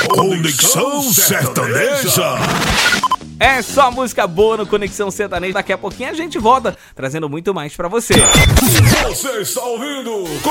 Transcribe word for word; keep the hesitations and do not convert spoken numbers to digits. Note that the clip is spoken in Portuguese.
Conexão Sertaneja. É só música boa no Conexão Sertaneja. Daqui a pouquinho a gente volta trazendo muito mais pra você. Você está ouvindo